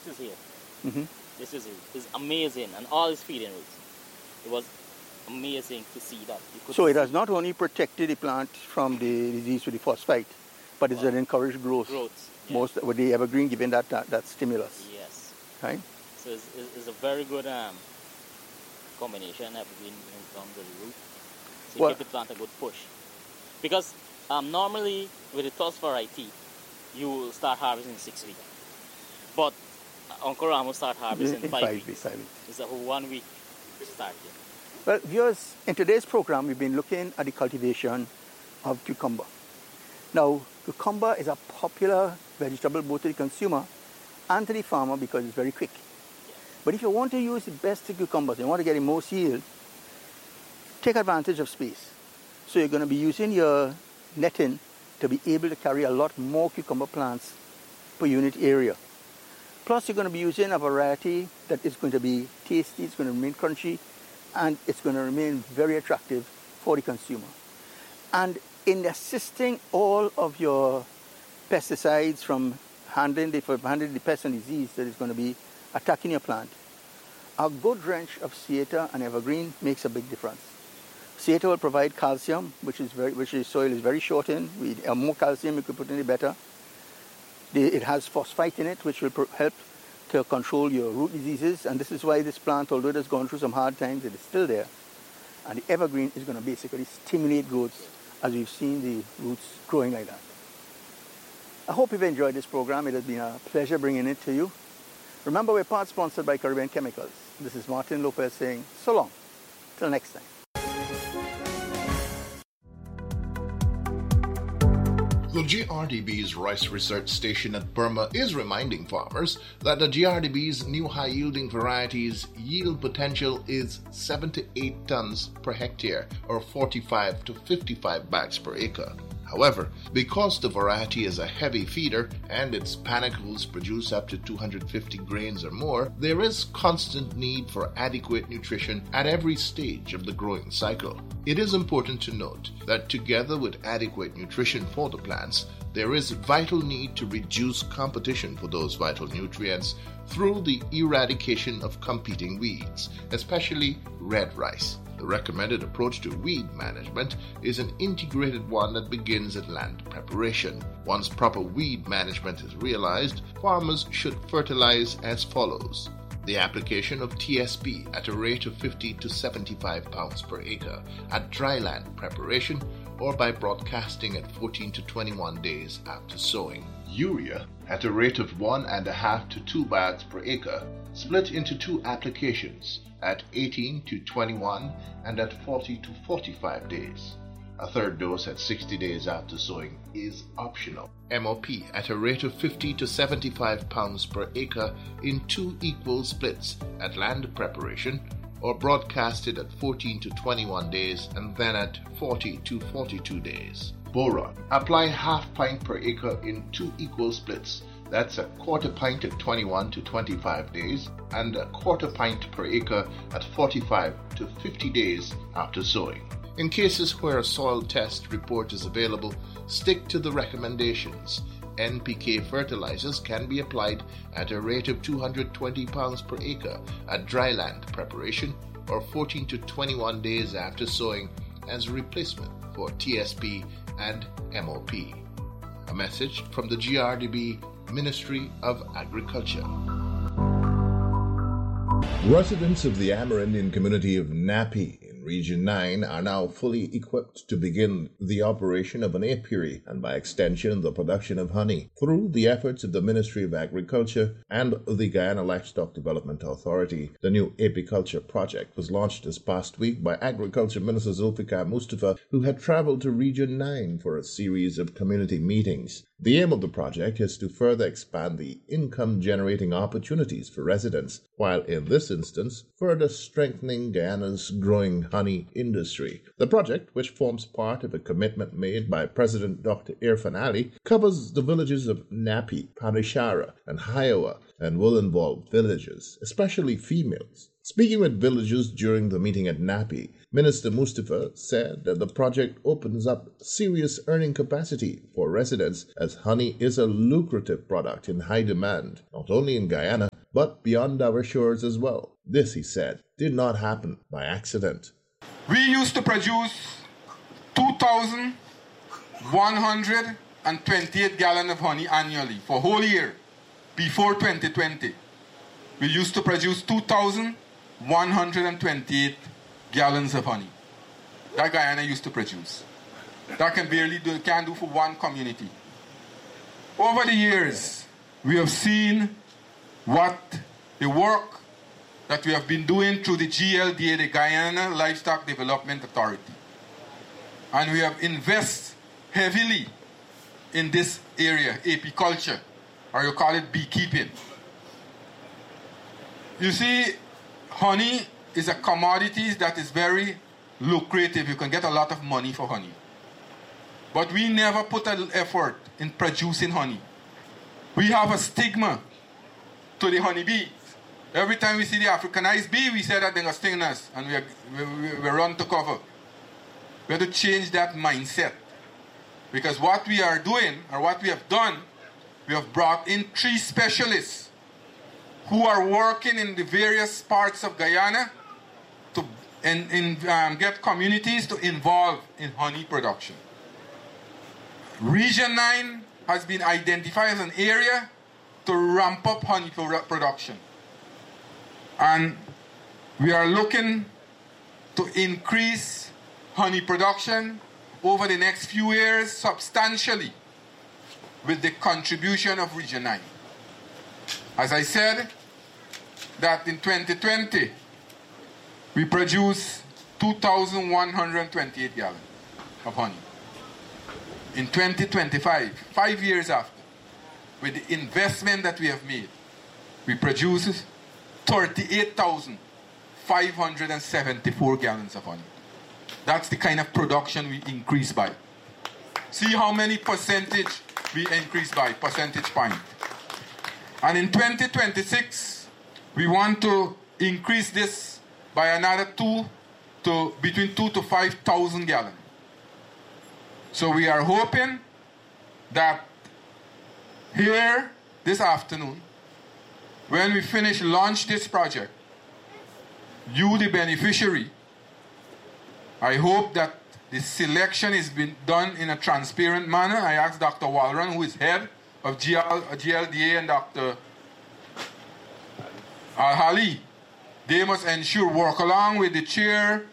roots is here. Mm-hmm. This is amazing, and all is feeding roots. It was amazing to see that. So it has not only protected the plant from the disease with the phosphite, but it's encouraged growth. Yeah. Most with the evergreen giving that stimulus. Yes. Right. So it's a very good combination evergreen in terms of the root. So give the plant a good push. Because normally with the Toss variety, you will start harvesting in 6 weeks. But Uncle Ram will start harvesting in 5 weeks. It's a whole 1 week start here. Well, viewers, in today's program, we've been looking at the cultivation of cucumber. Now, cucumber is a popular vegetable both to the consumer and to the farmer because it's very quick. Yeah. But if you want to use the best cucumbers, you want to get the most yield, take advantage of space. So you're going to be using your netting to be able to carry a lot more cucumber plants per unit area. Plus, you're going to be using a variety that is going to be tasty, it's going to remain crunchy, and it's going to remain very attractive for the consumer. And in assisting all of your pesticides from handling the pest and disease that is going to be attacking your plant, a good drench of Sieta and evergreen makes a big difference. Sieta will provide calcium, which the soil is very short in. The more calcium you could put in, the better. It has phosphite in it, which will help to control your root diseases, and this is why this plant, although it has gone through some hard times, it is still there. And the evergreen is going to basically stimulate growth, as we've seen the roots growing like that. I hope you've enjoyed this program. It has been a pleasure bringing it to you. Remember, we're part sponsored by Caribbean Chemicals. This is Martin Lopez saying so long. Till next time. The GRDB's Rice Research Station at Burma is reminding farmers that the GRDB's new high-yielding varieties' yield potential is 7 to 8 tons per hectare or 45 to 55 bags per acre. However, because the variety is a heavy feeder and its panicles produce up to 250 grains or more, there is constant need for adequate nutrition at every stage of the growing cycle. It is important to note that together with adequate nutrition for the plants, there is vital need to reduce competition for those vital nutrients through the eradication of competing weeds, especially red rice. The recommended approach to weed management is an integrated one that begins at land preparation. Once proper weed management is realized, farmers should fertilize as follows. The application of TSP at a rate of 50 to 75 pounds per acre at dry land preparation or by broadcasting at 14 to 21 days after sowing. Urea at a rate of 1.5 to 2 bags per acre, split into 2 applications at 18 to 21 and at 40 to 45 days. A third dose at 60 days after sowing is optional. MOP at a rate of 50 to 75 pounds per acre in 2 equal splits at land preparation or broadcasted at 14 to 21 days and then at 40 to 42 days. Boron. Apply half pint per acre in 2 equal splits. That's a quarter pint at 21 to 25 days and a quarter pint per acre at 45 to 50 days after sowing. In cases where a soil test report is available, stick to the recommendations. NPK fertilizers can be applied at a rate of 220 pounds per acre at dry land preparation or 14 to 21 days after sowing as replacement for TSP and MOP. A message from the GRDB Ministry of Agriculture. Residents of the Amerindian community of Napi in Region 9 are now fully equipped to begin the operation of an apiary and by extension the production of honey through the efforts of the Ministry of Agriculture and the Guyana Livestock Development Authority. The new apiculture project was launched this past week by Agriculture Minister Zulfikar Mustafa, who had traveled to Region 9 for a series of community meetings. The aim of the project is to further expand the income-generating opportunities for residents, while in this instance, further strengthening Guyana's growing honey industry. The project, which forms part of a commitment made by President Dr. Irfan Ali, covers the villages of Napi, Panishara, and Hiowa, and will involve villagers, especially females, Speaking with villagers during the meeting at Napi, Minister Mustafa said that the project opens up serious earning capacity for residents as honey is a lucrative product in high demand, not only in Guyana, but beyond our shores as well. This, he said, did not happen by accident. We used to produce 2,128 gallons of honey annually for a whole year before 2020. We used to produce 2,128 gallons of honey. That Guyana used to produce. That can do for one community. Over the years, we have seen what the work that we have been doing through the GLDA, the Guyana Livestock Development Authority. And we have invested heavily in this area, apiculture, or you call it beekeeping. You see, honey is a commodity that is very lucrative. You can get a lot of money for honey. But we never put an effort in producing honey. We have a stigma to the honeybee. Every time we see the Africanized bee, we say that they're going to sting us, and we run to cover. We have to change that mindset. Because what we are doing, or what we have done, we have brought in 3 specialists who are working in the various parts of Guyana to get communities to involve in honey production. Region 9 has been identified as an area to ramp up honey production. And we are looking to increase honey production over the next few years substantially with the contribution of Region 9. As I said, that in 2020, we produced 2,128 gallons of honey. In 2025, 5 years after, with the investment that we have made, we produce 38,574 gallons of honey. That's the kind of production we increase by. See how many percentage we increase by, percentage point. And in 2026, we want to increase this by another between 2,000 to 5,000 gallons. So we are hoping that here this afternoon, when we launch this project, you, the beneficiary, I hope that the selection is being done in a transparent manner. I asked Dr. Walron, who is head of GLDA, and Dr. Al-Hali. They must ensure, work along with the chair.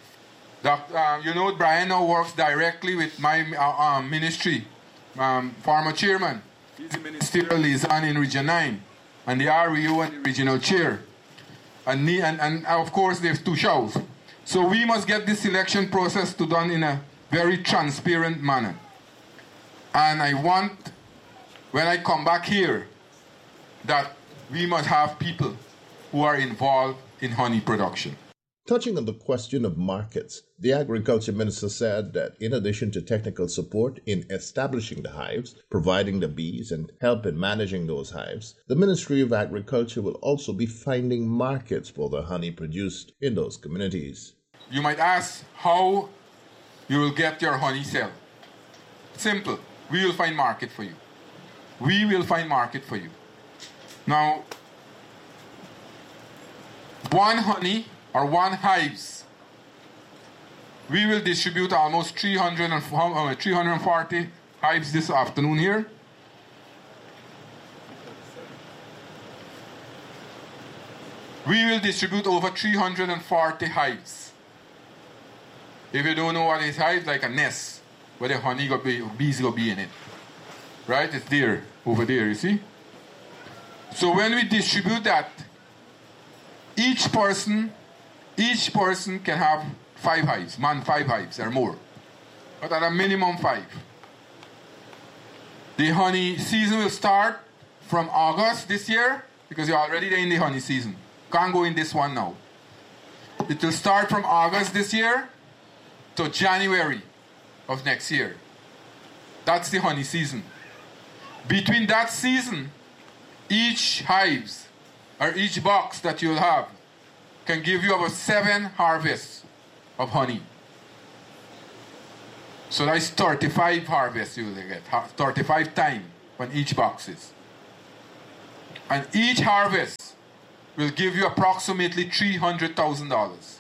Brian now works directly with my ministry, former chairman. He's the ministerial liaison in Region 9, and the REO and the regional chair. And of course, there's 2 shows. So we must get this selection process done in a very transparent manner. And I want, when I come back here, that we must have people who are involved in honey production. Touching on the question of markets, the Agriculture Minister said that in addition to technical support in establishing the hives, providing the bees, and help in managing those hives, the Ministry of Agriculture will also be finding markets for the honey produced in those communities. You might ask how you will get your honey sale. Simple. We will find market for you. We will find market for you. Now, one honey or one hives, we will distribute almost 340 hives this afternoon here. We will distribute over 340 hives. If you don't know what is hive, like a nest where the bees will be in it. Right? It's there, over there, you see? So when we distribute that, each person can have 5 hives, 5 hives or more, but at a minimum 5. The honey season will start from August this year, because you're already in the honey season. Can't go in this one now. It will start from August this year to January of next year. That's the honey season. Between that season, each hives or each box that you'll have can give you about 7 harvests of honey. So that's 35 harvests you will get, 35 times on each boxes. And each harvest will give you approximately $300,000.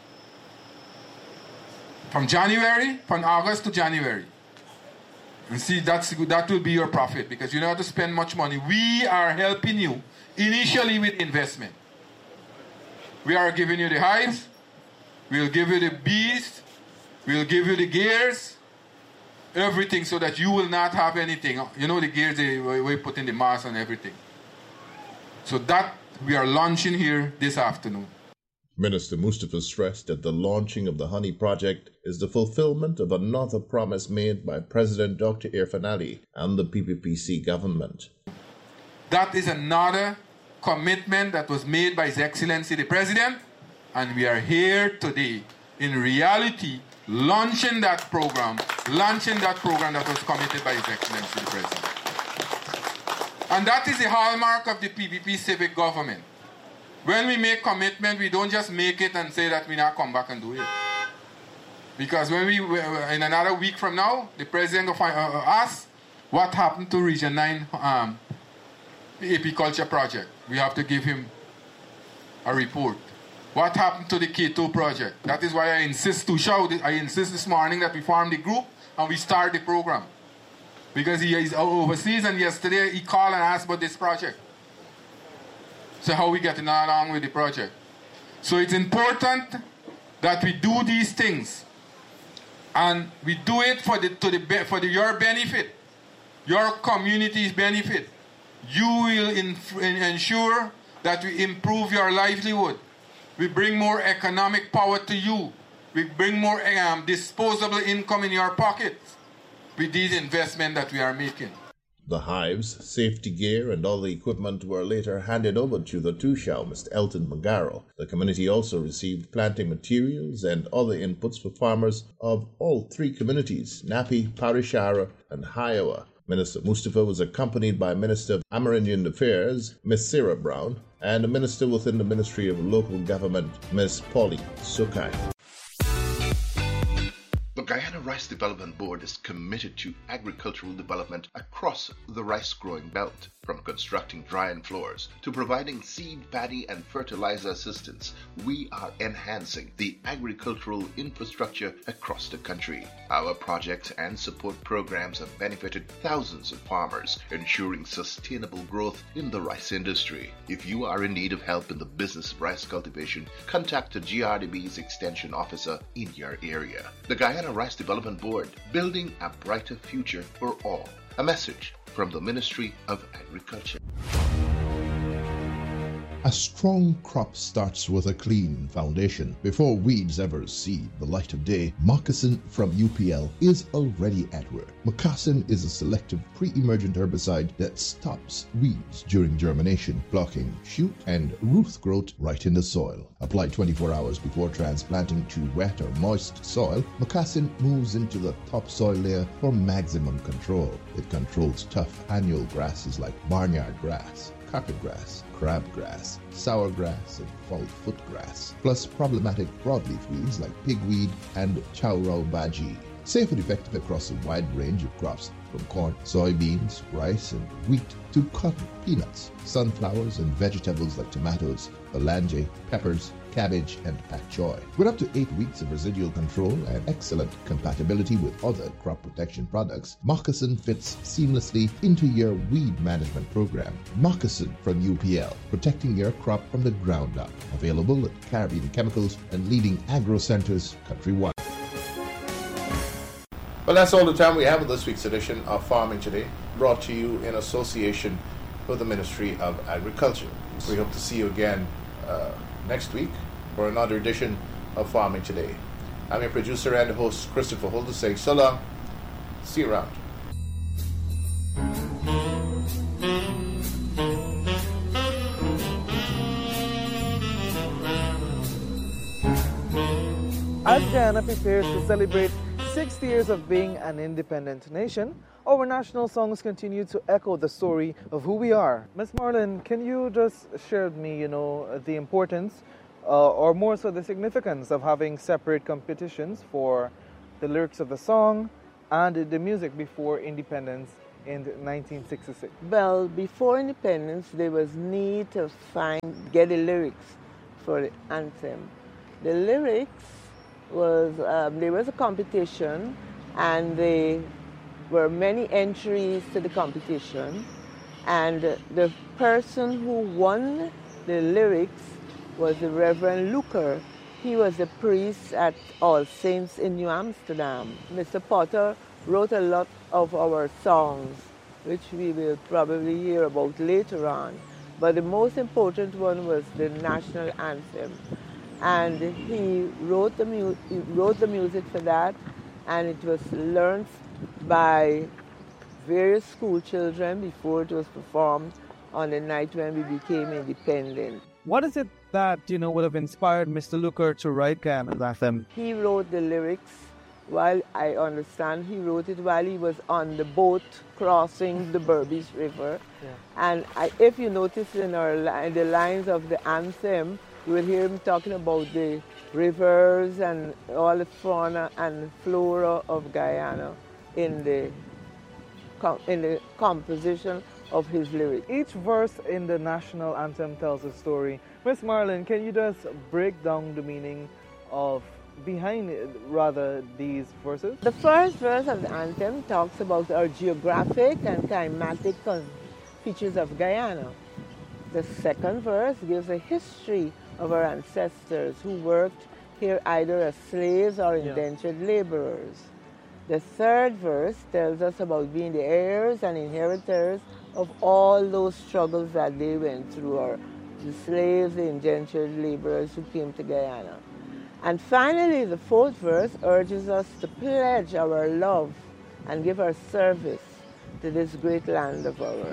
From August to January. And see, that will be your profit because you don't have to spend much money. We are helping you initially with investment. We are giving you the hives, we'll give you the bees, we'll give you the gears, everything so that you will not have anything. You know the gears, we put in the mass and everything. So that we are launching here this afternoon. Minister Mustafa stressed that the launching of the Honey Project is the fulfillment of another promise made by President Dr. Irfaan Ali and the PPPC government. That is another commitment that was made by His Excellency the President, and we are here today, in reality, launching that program that was committed by His Excellency the President. And that is the hallmark of the PPP civic government. When we make commitment, we don't just make it and say that we not come back and do it. Because when in another week from now, the President will ask what happened to Region 9 apiculture project. We have to give him a report. What happened to the K2 project? That is why I insist this morning that we form the group and we start the program. Because he is overseas and yesterday he called and asked about this project. So how we getting along with the project? So it's important that we do these things, and we do it for your benefit, your community's benefit. You will ensure that we improve your livelihood. We bring more economic power to you. We bring more disposable income in your pockets with these investments that we are making. The hives, safety gear, and all the equipment were later handed over to the Tushao, Mr. Elton Magaro. The community also received planting materials and other inputs for farmers of all 3 communities, Napi, Parishara, and Hiowa. Minister Mustafa was accompanied by Minister of Amerindian Affairs, Ms. Sarah Brown, and a minister within the Ministry of Local Government, Ms. Pauline Sukai. The Guyana Rice Development Board is committed to agricultural development across the rice-growing belt, from constructing drying floors to providing seed, paddy, and fertilizer assistance. We are enhancing the agricultural infrastructure across the country. Our projects and support programs have benefited thousands of farmers, ensuring sustainable growth in the rice industry. If you are in need of help in the business of rice cultivation, contact the GRDB's Extension Officer in your area. The Guyana Rice Development Board, building a brighter future for all. A message from the Ministry of Agriculture. A strong crop starts with a clean foundation. Before weeds ever see the light of day, Moccasin from UPL is already at work. Moccasin is a selective pre-emergent herbicide that stops weeds during germination, blocking shoot and root growth right in the soil. Applied 24 hours before transplanting to wet or moist soil, Moccasin moves into the topsoil layer for maximum control. It controls tough annual grasses like barnyard grass, carpet grass, crabgrass, sourgrass, and fall-foot grass, plus problematic broadleaf weeds like pigweed and chowrau baji. Safe and effective across a wide range of crops, from corn, soybeans, rice, and wheat to cotton, peanuts, sunflowers, and vegetables like tomatoes, balanjé, peppers, cabbage, and pak choy. With up to 8 weeks of residual control and excellent compatibility with other crop protection products, Moccasin fits seamlessly into your weed management program. Moccasin from UPL, protecting your crop from the ground up. Available at Caribbean Chemicals and leading agro centers countrywide. Well, that's all the time we have in this week's edition of Farming Today, brought to you in association with the Ministry of Agriculture. We hope to see you again next week for another edition of Farming Today. I'm your producer and host, Christopher Holder, saying so long. See you around. As Guyana prepares to celebrate 60 years of being an independent nation, our national songs continue to echo the story of who we are. Ms. Marlin, can you just share with me, the importance or more so the significance of having separate competitions for the lyrics of the song and the music before independence in 1966? Well, before independence, there was need to get the lyrics for the anthem. The lyrics was, there was a competition, and there were many entries to the competition, and the person who won the lyrics was the Reverend Luker. He was a priest at All Saints in New Amsterdam. Mr. Potter wrote a lot of our songs, which we will probably hear about later on. But the most important one was the national anthem. And he wrote the music for that, and it was learned by various school children before it was performed on the night when we became independent. What is it that, would have inspired Mr. Luker to write Guyana's anthem? He wrote the lyrics while, I understand, he wrote it while he was on the boat crossing the Berbice River. Yeah. And if you notice in the lines of the anthem, you will hear him talking about the rivers and all the fauna and flora of Guyana in the composition of his lyrics. Each verse in the national anthem tells a story. Miss Marlin, can you just break down the meaning behind these verses? The first verse of the anthem talks about our geographic and climatic features of Guyana. The second verse gives a history of our ancestors who worked here either as slaves or indentured laborers. The third verse tells us about being the heirs and inheritors of all those struggles that they went through, the slaves, the indentured laborers who came to Guyana. And finally, the fourth verse urges us to pledge our love and give our service to this great land of ours.